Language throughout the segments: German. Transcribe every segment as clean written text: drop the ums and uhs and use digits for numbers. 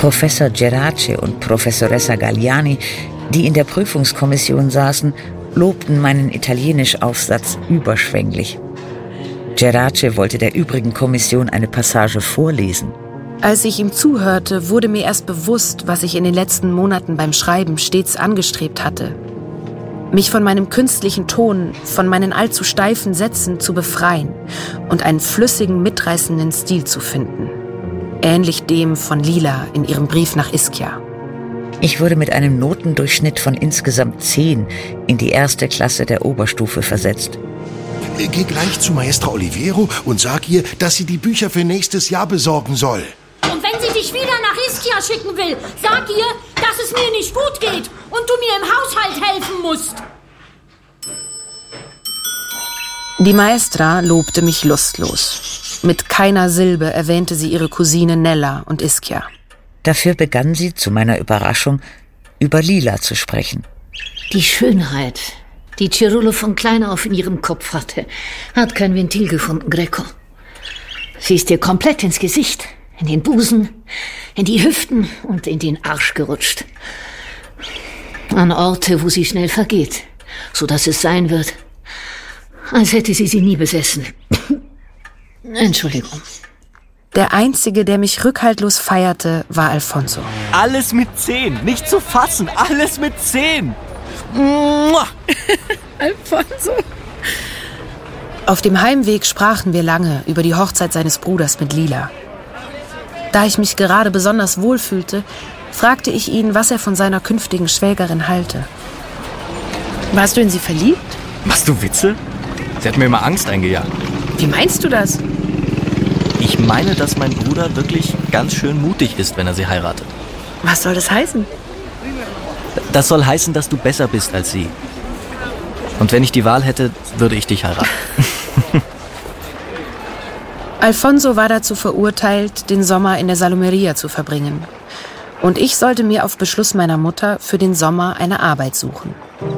Professor Gerace und Professoressa Galliani, die in der Prüfungskommission saßen, lobten meinen Italienisch-Aufsatz überschwänglich. Gerace wollte der übrigen Kommission eine Passage vorlesen. Als ich ihm zuhörte, wurde mir erst bewusst, was ich in den letzten Monaten beim Schreiben stets angestrebt hatte. Mich von meinem künstlichen Ton, von meinen allzu steifen Sätzen zu befreien und einen flüssigen, mitreißenden Stil zu finden. Ähnlich dem von Lila in ihrem Brief nach Ischia. Ich wurde mit einem Notendurchschnitt von insgesamt 10 in die 1. Klasse der Oberstufe versetzt. Geh gleich zu Maestra Oliviero und sag ihr, dass sie die Bücher für nächstes Jahr besorgen soll. Und wenn sie dich wieder nach Ischia schicken will, sag ihr, dass es mir nicht gut geht und du mir im Haushalt helfen musst. Die Maestra lobte mich lustlos. Mit keiner Silbe erwähnte sie ihre Cousine Nella und Ischia. Dafür begann sie, zu meiner Überraschung, über Lila zu sprechen. Die Schönheit, die Cirolo von klein auf in ihrem Kopf hatte, hat kein Ventil gefunden, Greco. Sie ist dir komplett ins Gesicht, in den Busen, in die Hüften und in den Arsch gerutscht. An Orte, wo sie schnell vergeht, sodass es sein wird, als hätte sie nie besessen. Entschuldigung. Der Einzige, der mich rückhaltlos feierte, war Alfonso. Alles mit 10, nicht zu fassen, alles mit 10. Alfonso. Auf dem Heimweg sprachen wir lange über die Hochzeit seines Bruders mit Lila. Da ich mich gerade besonders wohl fühlte, fragte ich ihn, was er von seiner künftigen Schwägerin halte. Warst du in sie verliebt? Machst du Witze? Sie hat mir immer Angst eingejagt. Wie meinst du das? Ich meine, dass mein Bruder wirklich ganz schön mutig ist, wenn er sie heiratet. Was soll das heißen? Das soll heißen, dass du besser bist als sie. Und wenn ich die Wahl hätte, würde ich dich heiraten. Alfonso war dazu verurteilt, den Sommer in der Salomeria zu verbringen. Und ich sollte mir auf Beschluss meiner Mutter für den Sommer eine Arbeit suchen.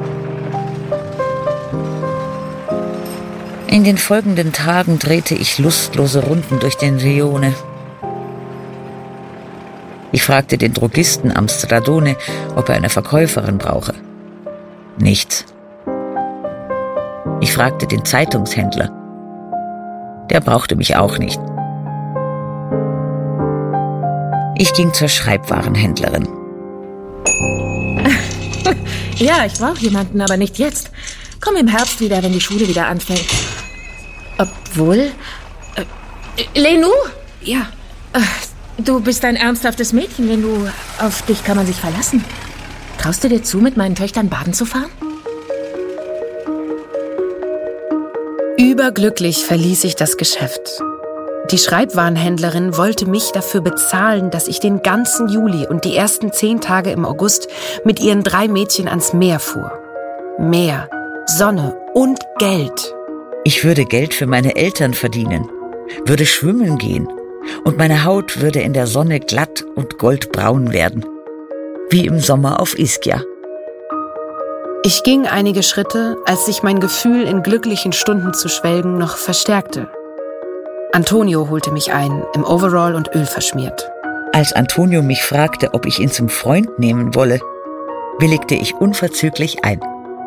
In den folgenden Tagen drehte ich lustlose Runden durch den Rione. Ich fragte den Drogisten am Stradone, ob er eine Verkäuferin brauche. Nichts. Ich fragte den Zeitungshändler. Der brauchte mich auch nicht. Ich ging zur Schreibwarenhändlerin. Ja, ich brauche jemanden, aber nicht jetzt. Komm im Herbst wieder, wenn die Schule wieder anfängt. Obwohl... Lenou? Ja. Du bist ein ernsthaftes Mädchen, wenn du... Auf dich kann man sich verlassen. Traust du dir zu, mit meinen Töchtern baden zu fahren? Überglücklich verließ ich das Geschäft. Die Schreibwarenhändlerin wollte mich dafür bezahlen, dass ich den ganzen Juli und die ersten 10 Tage im August mit ihren 3 Mädchen ans Meer fuhr. Meer, Sonne und Geld. Ich würde Geld für meine Eltern verdienen, würde schwimmen gehen und meine Haut würde in der Sonne glatt und goldbraun werden. Wie im Sommer auf Ischia. Ich ging einige Schritte, als sich mein Gefühl, in glücklichen Stunden zu schwelgen, noch verstärkte. Antonio holte mich ein, im Overall und Öl verschmiert. Als Antonio mich fragte, ob ich ihn zum Freund nehmen wolle, willigte ich unverzüglich ein.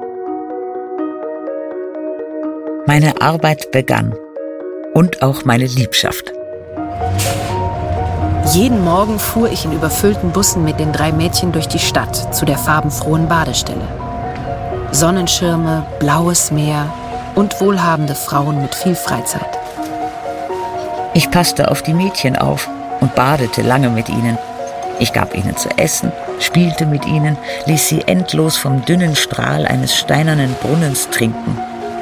Meine Arbeit begann und auch meine Liebschaft. Jeden Morgen fuhr ich in überfüllten Bussen mit den 3 Mädchen durch die Stadt zu der farbenfrohen Badestelle. Sonnenschirme, blaues Meer und wohlhabende Frauen mit viel Freizeit. Ich passte auf die Mädchen auf und badete lange mit ihnen. Ich gab ihnen zu essen, spielte mit ihnen, ließ sie endlos vom dünnen Strahl eines steinernen Brunnens trinken.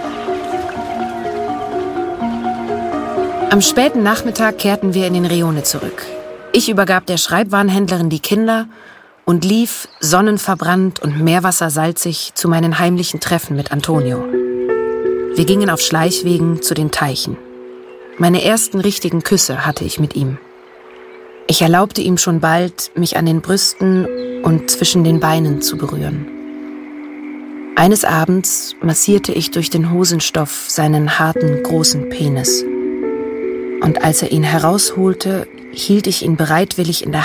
Am späten Nachmittag kehrten wir in den Rione zurück. Ich übergab der Schreibwarenhändlerin die Kinder und lief, sonnenverbrannt und meerwassersalzig, zu meinen heimlichen Treffen mit Antonio. Wir gingen auf Schleichwegen zu den Teichen. Meine ersten richtigen Küsse hatte ich mit ihm. Ich erlaubte ihm schon bald, mich an den Brüsten und zwischen den Beinen zu berühren. Eines Abends massierte ich durch den Hosenstoff seinen harten, großen Penis. Und als er ihn herausholte, hielt ich ihn bereitwillig in der